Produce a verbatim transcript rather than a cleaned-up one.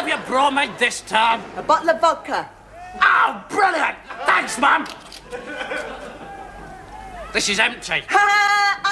have you brought me this time? A bottle of vodka. Oh, brilliant! Thanks, Mum. This is empty. Ha!